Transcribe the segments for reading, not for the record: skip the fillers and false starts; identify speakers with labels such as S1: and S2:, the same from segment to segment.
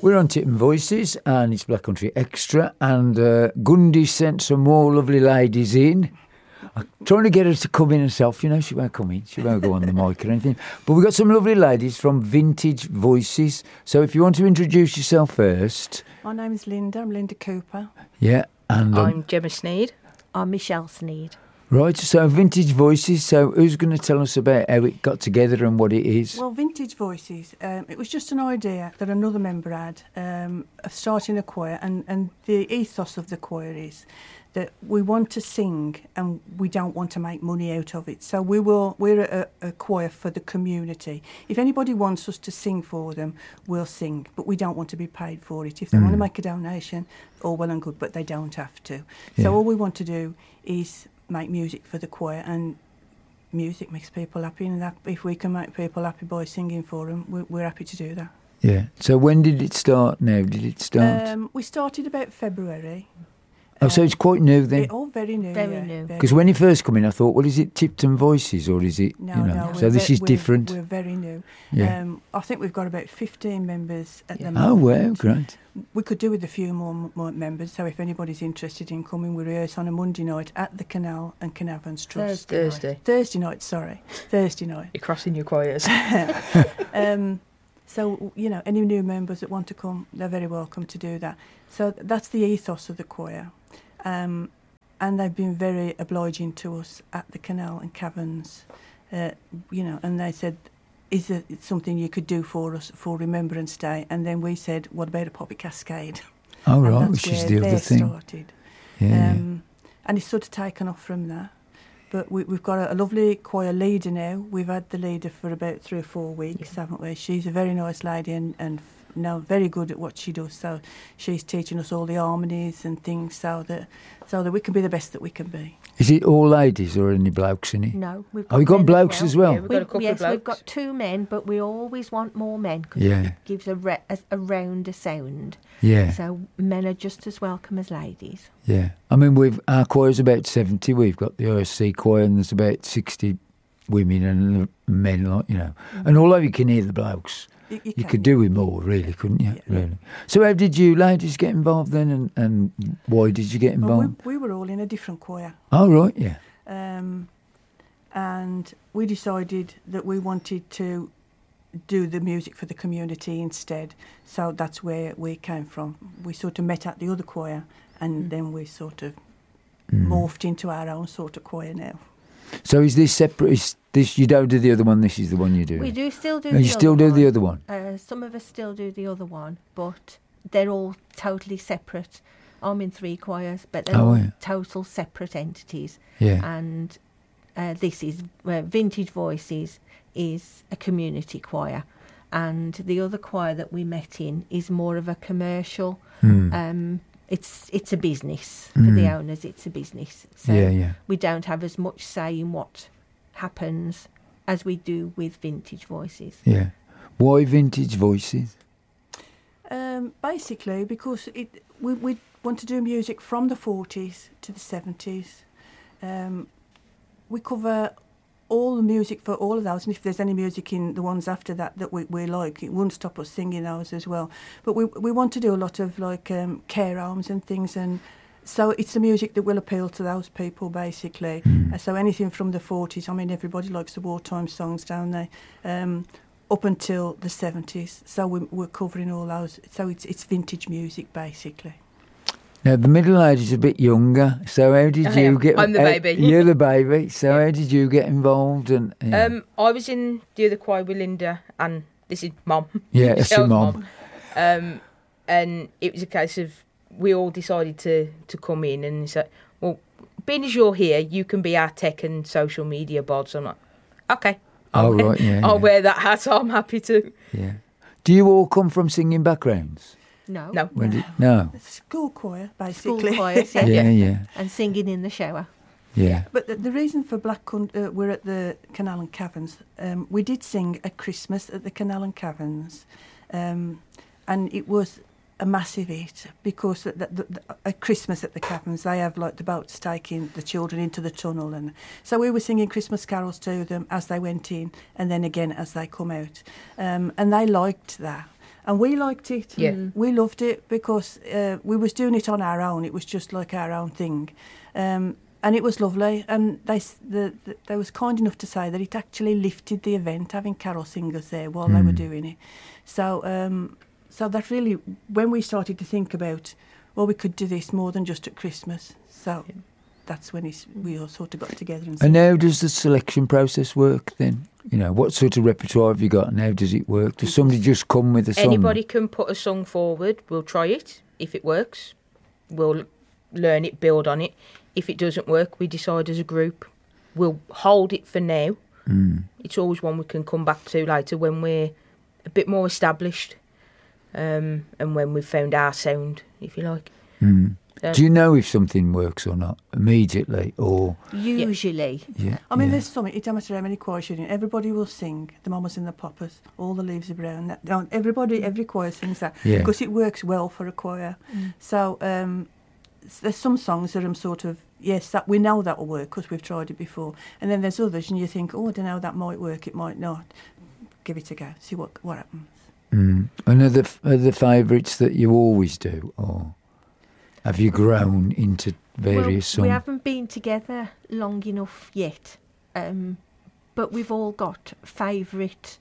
S1: We're on Tipton Voices, and it's Black Country Extra, and Gundy sent some more lovely ladies in. I'm trying to get her to come in herself. You know, she won't come in. She won't go on the mic or anything. But we've got some lovely ladies from Vintage Voices. So if you want to introduce yourself first.
S2: My name's Linda. I'm Linda Cooper.
S1: Yeah. And
S3: I'm Gemma Sneed.
S4: I'm Michelle Sneed.
S1: Right, so Vintage Voices. So who's going to tell us about how it got together and what it is?
S2: Well, Vintage Voices, it was just an idea that another member had of starting a choir, and the ethos of the choir is that we want to sing and we don't want to make money out of it. So we're a choir for the community. If anybody wants us to sing for them, we'll sing, but we don't want to be paid for it. If they want to make a donation, all well and good, but they don't have to.
S1: Yeah.
S2: So all we want to do is make music for the choir, and music makes people happy, and that, if we can make people happy by singing for them, we're happy to do that.
S1: Yeah. So when did it start now? Did it start?
S2: We started about February.
S1: Oh, so it's quite new then?
S2: All very new.
S4: Very new.
S1: Because when you first come in, I thought, well, is it Tipton Voices or is it,
S2: No.
S1: So this is different?
S2: We're very new.
S1: Yeah.
S2: I think we've got about 15 members at the
S1: Oh,
S2: moment.
S1: wow, great.
S2: We could do with a few more members, so if anybody's interested in coming, we rehearse on a Monday night at the Canal and Canavans Trust. Thursday night.
S3: You're crossing your choirs.
S2: So, any new members that want to come, they're very welcome to do that. So that's the ethos of the choir. And they've been very obliging to us at the Canal and Caverns, and they said, is it something you could do for us for Remembrance Day? And then we said, what about a Poppy Cascade?
S1: Oh, right, which is the other thing.
S2: Started.
S1: Yeah.
S2: And it's sort of taken off from there. But we've got a lovely choir leader now. We've had the leader for about 3 or 4 weeks, haven't we? She's a very nice lady and now very good at what she does. So she's teaching us all the harmonies and things so that we can be the best that we can be.
S1: Is it all ladies or any blokes in it?
S4: No. We've
S1: got
S4: men
S1: blokes as well?
S3: Yeah, we've got a couple of blokes.
S4: We've got 2 men, but we always want more men because it gives a rounder sound.
S1: Yeah.
S4: So men are just as welcome as ladies.
S1: Yeah. I mean, our choir's about 70. We've got the OSC choir and there's about 60 women and men, And although you can hear the blokes, you could do with more, really, couldn't you?
S2: Yeah.
S1: Really. So how did you ladies get involved then and why did you get involved?
S2: Well, we were all in a different choir.
S1: Oh, right, yeah.
S2: And we decided that we wanted to do the music for the community instead. So that's where we came from. We sort of met at the other choir and then we sort of morphed into our own sort of choir now.
S1: So is this separate? Is this, you don't do the other one, this is the one you do?
S4: We do still do
S1: the other one. You still do the other one?
S4: Some of us still do the other one, but they're all totally separate. I'm in 3 choirs, but they're all total separate entities.
S1: Yeah.
S4: And this is Vintage Voices is a community choir, and the other choir that we met in is more of a commercial. It's a business for the owners. It's a business, so we don't have as much say in what happens as we do with Vintage Voices.
S1: Yeah. Why Vintage Voices?
S2: Basically, because we want to do music from the 40s to the 70s. We cover all the music for all of those, and if there's any music in the ones after that we like, it wouldn't stop us singing those as well. But we want to do a lot of care homes and things, and so it's the music that will appeal to those people basically. So anything from the 40s, I mean everybody likes the wartime songs, don't they? Up until the 70s, so we're covering all those. So it's vintage music basically.
S1: Now, the middle age is a bit younger, so how did you get...
S3: I'm the baby.
S1: You're the baby, so how did you get involved? And
S3: I was in the other choir with Linda, and this is Mum.
S1: Yeah, it's your mum.
S3: And it was a case of, we all decided to come in and say, well, being as you're here, you can be our tech and social media bods. I'm like, okay. I'll wear that hat, I'm happy to.
S1: Yeah. Do you all come from singing backgrounds?
S4: No.
S1: No.
S2: School choir, basically.
S4: School choirs,
S1: yeah.
S4: And singing in the shower.
S1: Yeah.
S2: But the reason for we're at the Canal and Caverns, we did sing at Christmas at the Canal and Caverns, and it was a massive hit because at Christmas at the Caverns they have the boats taking the children into the tunnel, and so we were singing Christmas carols to them as they went in and then again as they come out, and they liked that. And we liked it.
S3: Yeah.
S2: We loved it because we was doing it on our own. It was just like our own thing. And it was lovely. And they was kind enough to say that it actually lifted the event, having carol singers there while they were doing it. So so that really, when we started to think about, well, we could do this more than just at Christmas. So that's when we all sort of got together.
S1: And how does the selection process work then? You know, what sort of repertoire have you got and how does it work? Does somebody just come with a song?
S3: Anybody can put a song forward. We'll try it. If it works, we'll learn it, build on it. If it doesn't work, we decide as a group. We'll hold it for now. It's always one we can come back to later when we're a bit more established, and when we've found our sound, if you like.
S1: Do you know if something works or not immediately, or
S4: Usually.
S1: yeah?
S2: I mean, there's something. It doesn't matter how many choirs you're in. Everybody will sing the Mamas and the Papas. All the leaves are brown. Every choir sings that because it works well for a choir. So there's some songs that I'm sort of that we know that will work because we've tried it before, and then there's others and you think, oh, I don't know, that might work, it might not. Give it a go. See what happens.
S1: And are the favourites that you always do, or have you grown into various songs?
S4: We haven't been together long enough yet, but we've all got favourite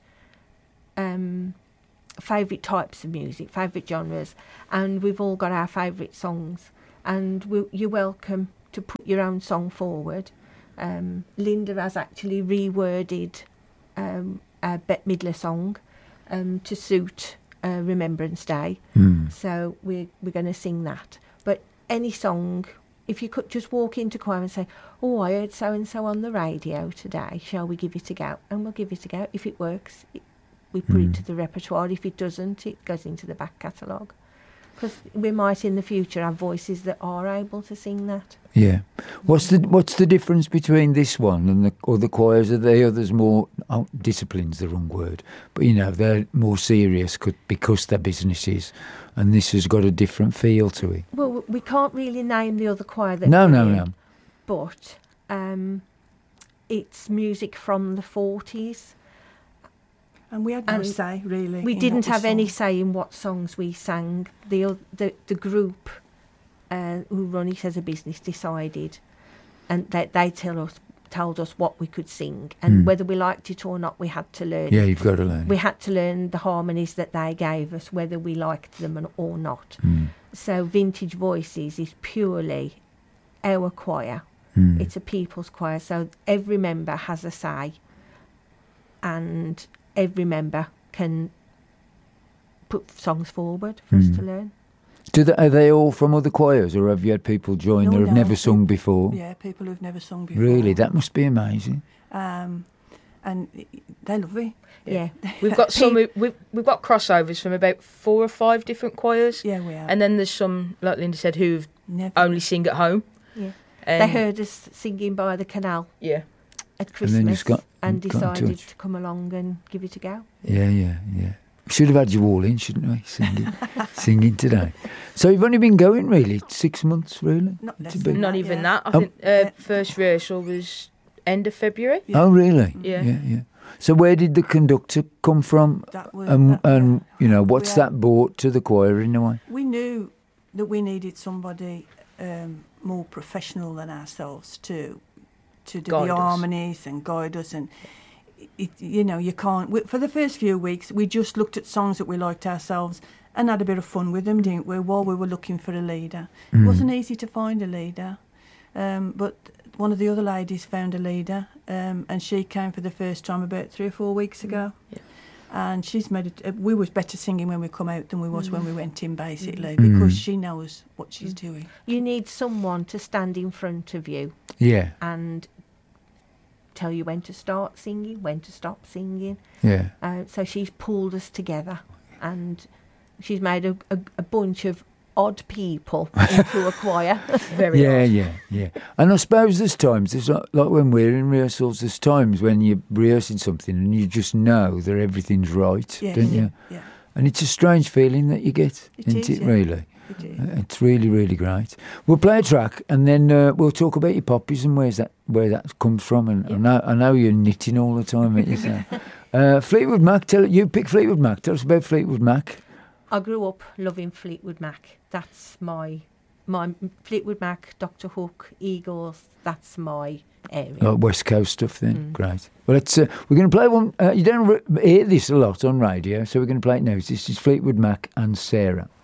S4: types of music, favourite genres, and we've all got our favourite songs. And you're welcome to put your own song forward. Linda has actually reworded a Bette Midler song to suit Remembrance Day. So we're going to sing that. But any song, if you could just walk into choir and say, oh, I heard so-and-so on the radio today, shall we give it a go? And we'll give it a go. If it works, we put it to the repertoire. If it doesn't, it goes into the back catalogue. Because we might in the future have voices that are able to sing that.
S1: Yeah. What's the difference between this one and the other choirs? Are the others more, discipline's the wrong word, but you know, they're more serious because they're businesses, and this has got a different feel to it?
S4: Well, we can't really name the other choir that
S1: No.
S4: But it's music from the 40s.
S2: And we had no say, really.
S4: We didn't have any say in what songs we sang. The group who run it as a business decided, and they told us what we could sing, and whether we liked it or not, we had to learn.
S1: Yeah, you've got to learn.
S4: We had to learn the harmonies that they gave us, whether we liked them or not. So Vintage Voices is purely our choir. It's a people's choir, so every member has a say, and every member can put songs forward for us to learn.
S1: Are they all from other choirs, or have you had people join that have never sung before?
S2: Yeah, people who've never sung before.
S1: Really? That must be amazing.
S2: And they're lovely.
S4: Yeah.
S3: We've got we've got crossovers from about 4 or 5 different choirs.
S2: Yeah, we have.
S3: And then there's some, like Linda said, who've
S2: Never.
S3: only sing at home.
S4: Yeah. They heard us singing by the canal at Christmas
S1: And then you got
S4: decided
S1: in touch.
S4: to come along and give it a go.
S1: Yeah. Should have had you all in, shouldn't we? Singing today. So you've only been going, really, 6 months, really?
S2: Not less
S1: To
S2: than
S1: be-
S3: Not
S2: that,
S3: even
S2: yeah.
S3: that. I think first rehearsal was end of February.
S2: Yeah.
S1: Oh, really?
S3: Yeah.
S1: So where did the conductor come from?
S2: That was,
S1: And you know, what's
S2: had-
S1: that brought to the choir in a way?
S2: We knew that we needed somebody more professional than ourselves to do
S3: Guide
S2: the
S3: us.
S2: harmonies and guide us. And you can't. For the first few weeks, we just looked at songs that we liked ourselves and had a bit of fun with them, didn't we? While we were looking for a leader, it wasn't easy to find a leader, but one of the other ladies found a leader, and she came for the first time about 3 or 4 weeks ago.
S3: Yeah.
S2: And she's made it. We was better singing when we come out than we was when we went in, basically, because she knows what she's doing.
S4: You need someone to stand in front of you
S1: Yeah,
S4: and tell you when to start singing, when to stop singing.
S1: yeah.
S4: So she's pulled us together, and she's made a bunch of odd people into a choir.
S3: Very odd.
S1: Yeah. And I suppose there's times, there's like when we're in rehearsals, there's times when you're rehearsing something and you just know that everything's right,
S2: Yes.
S1: don't you?
S2: Yeah.
S1: And it's a strange feeling that you get, isn't it,
S2: yeah.
S1: really?
S2: It is.
S1: It's really, really great. We'll play a track and then we'll talk about your poppies and where that comes from. And I know you're knitting all the time, aren't you? So. Fleetwood Mac, you pick Fleetwood Mac. Tell us about Fleetwood Mac.
S4: I grew up loving Fleetwood Mac. That's my Fleetwood Mac, Dr. Hook, Eagles. That's my area.
S1: West Coast stuff then. Great. Well, we're going to play one. You don't hear this a lot on radio, so we're going to play it now. This is Fleetwood Mac and Sarah.